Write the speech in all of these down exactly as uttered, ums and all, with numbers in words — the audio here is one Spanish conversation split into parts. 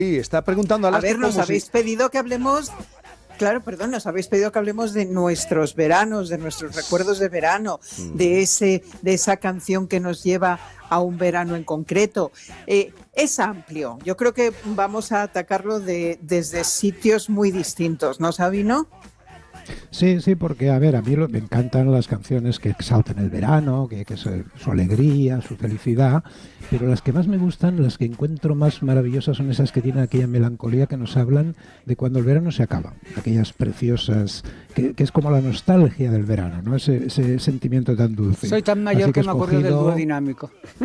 Sí, está preguntando a, a ver, nos habéis si... pedido que hablemos, claro, perdón, nos habéis pedido que hablemos de nuestros veranos, de nuestros recuerdos de verano, mm. de ese, de esa canción que nos lleva a un verano en concreto. Eh, es amplio, yo creo que vamos a atacarlo de, desde sitios muy distintos, ¿no, Sabino? Sí, sí, porque a ver, a mí lo, me encantan las canciones que exaltan el verano, que, que su, su alegría, su felicidad, pero las que más me gustan, las que encuentro más maravillosas son esas que tienen aquella melancolía que nos hablan de cuando el verano se acaba, aquellas preciosas, que, que es como la nostalgia del verano, ¿no? Ese, ese sentimiento tan dulce. Soy tan mayor que, que me acuerdo del dúo dinámico.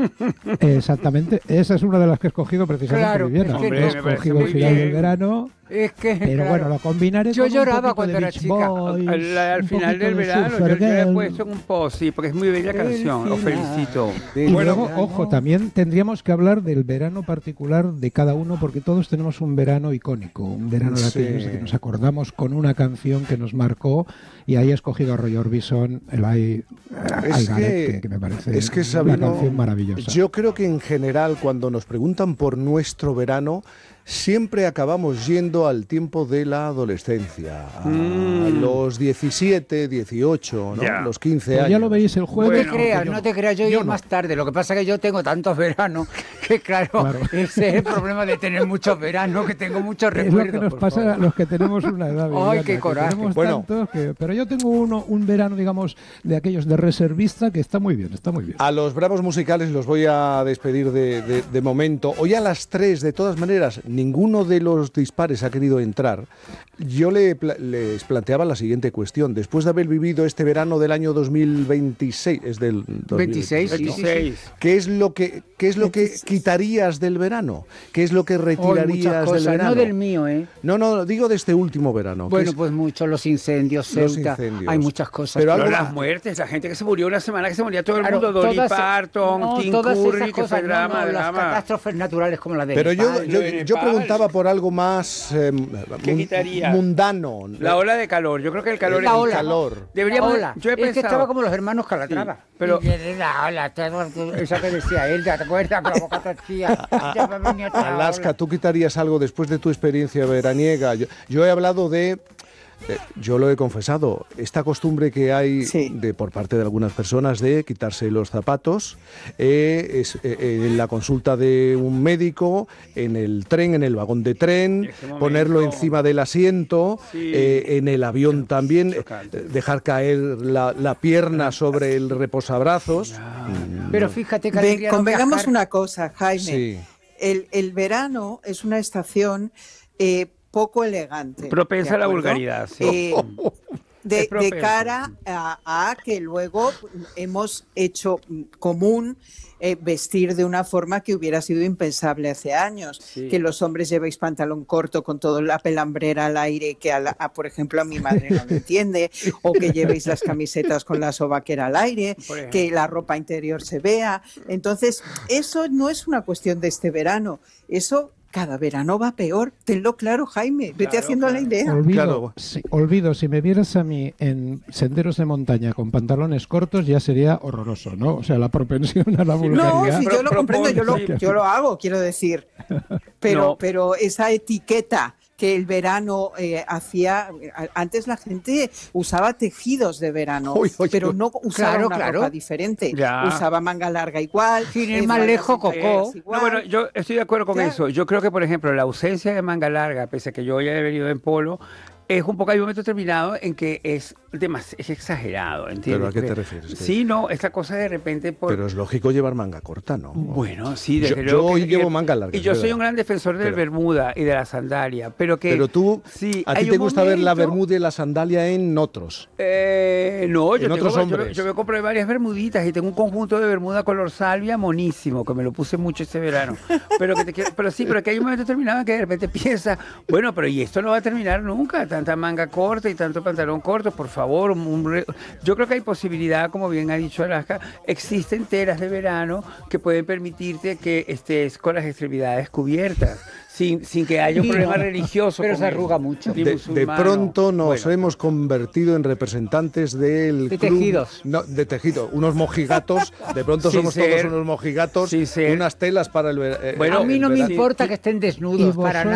Exactamente, esa es una de las que he escogido precisamente, claro, Viviana. Hombre, he escogido el final del verano. Es que, pero claro, bueno, lo combinaré yo con lloraba un cuando era chica. Boys, al, al final del verano, yo, yo le he puesto en un post, sí, porque es muy bella canción. Os felicito. Sí, y bueno, luego, ojo, también tendríamos que hablar del verano particular de cada uno, porque todos tenemos un verano icónico, un verano de sí. aquellos de que nos acordamos con una canción que nos marcó, y ahí he escogido a Roy Orbison, el I, es I que, que, que me parece es que, Sabino, una canción maravillosa. Yo creo que en general, cuando nos preguntan por nuestro verano, siempre acabamos yendo al tiempo de la adolescencia, a mm. los diecisiete, dieciocho, ¿no? Yeah. Los quince pues años. Ya lo veis el jueves. No te creas, no te creas, yo, yo no. más tarde. Lo que pasa es que yo tengo tantos veranos que, claro, claro, ese es el problema de tener muchos veranos, que tengo muchos recuerdos. Es lo que nos pasa favor. a los que tenemos una edad. Ay, qué coraje. Bueno, que, pero yo tengo uno, un verano, digamos, de aquellos de reservista que está muy bien, está muy bien. A los bravos musicales los voy a despedir de, de, de momento. Hoy a las tres, de todas maneras, ninguno de los dispares ha querido entrar. Yo le, les planteaba la siguiente cuestión. Después de haber vivido este verano del año dos mil veintiséis, es del veintiséis, veintiséis, ¿qué es lo que qué es lo que quitarías del verano? ¿Qué es lo que retirarías cosas, del verano? No del mío, ¿eh? No, no, digo de este último verano. Bueno, es... pues mucho, los incendios, Ceuta, los incendios. Hay muchas cosas. Pero, pero las muertes, la gente que se murió una semana, que se moría todo el claro, mundo, Dolly todas, Parton, no, Tim todas Curry, esas que cosas, fue drama, no, no, drama. Las catástrofes naturales como la de Pero Nepal, yo, yo, yo preguntaba por algo más eh, quitaría? mundano. La ola de calor. Yo creo que el calor la es ola. el calor. Deberíamos, la ola. Yo he es pensado, que estaba como los hermanos Calatrava. Sí, pero la ola, esa que decía él, ¿te acuerdas? Con la boca torcida. Alaska, ¿tú quitarías algo después de tu experiencia veraniega? Yo, yo he hablado de... Eh, yo lo he confesado, esta costumbre que hay sí. de, por parte de algunas personas de quitarse los zapatos eh, es, eh, en la consulta de un médico, en el tren, en el vagón de tren, ponerlo encima del asiento, sí. eh, en el avión también, eh, dejar caer la, la pierna sobre el reposabrazos. Mm. Pero fíjate que Ven, convengamos viajar... una cosa, Jaime, sí. el, el verano es una estación... Eh, poco elegante. Propensa a la vulgaridad. Sí. Eh, de, de cara a, a que luego hemos hecho común eh, vestir de una forma que hubiera sido impensable hace años. Sí. Que los hombres llevéis pantalón corto con toda la pelambrera al aire, que a, la, a, por ejemplo a mi madre no lo entiende, o que llevéis las camisetas con la sobaquera al aire, que la ropa interior se vea. Entonces, eso no es una cuestión de este verano. Eso... Cada verano va peor, tenlo claro, Jaime, vete claro, haciendo claro. la idea. Olvido, claro. si, olvido, si me vieras a mí en senderos de montaña con pantalones cortos ya sería horroroso, ¿no? O sea, la propensión a la vulgaridad. No, si yo lo comprendo, yo lo, yo lo hago, quiero decir. Pero, no. pero esa etiqueta que el verano eh, hacía, antes la gente usaba tejidos de verano, uy, uy, pero no usaba claro, una claro. ropa diferente, ya. Usaba manga larga igual. Sin ir más lejos, Cocó. No, bueno, yo estoy de acuerdo con ya. eso. Yo creo que, por ejemplo, la ausencia de manga larga, pese a que yo ya he venido en polo, es un poco, hay un momento determinado en que es, demas, es exagerado, ¿entiendes? ¿Pero a qué te refieres? ¿Qué? Sí, no, esta cosa de repente... Por... Pero es lógico llevar manga corta, ¿no? Bueno, sí, desde yo, luego yo hoy que, llevo manga larga. Y yo soy un gran defensor del pero, bermuda y de la sandalia, pero que... Pero tú, sí, a ti te gusta momento, ver la bermuda y la sandalia en otros. Eh, no, yo, en tengo, otros hombres. yo, yo me compré varias bermuditas y tengo un conjunto de bermuda color salvia monísimo, que me lo puse mucho este verano. Pero que te quiero, pero sí, pero que hay un momento determinado en que de repente piensas, bueno, pero y esto no va a terminar nunca, tanta manga corta y tanto pantalón corto, por favor. Un re... Yo creo que hay posibilidad, como bien ha dicho Alaska, existen telas de verano que pueden permitirte que estés con las extremidades cubiertas. Sin, sin que haya un problema religioso. Pero se arruga mucho. De, de pronto nos bueno. hemos convertido en representantes del de club, tejidos. No, de tejidos, unos mojigatos. De pronto somos ser, todos unos mojigatos y unas telas para el verano. Eh, bueno, a mí no me importa que estén desnudos para nada.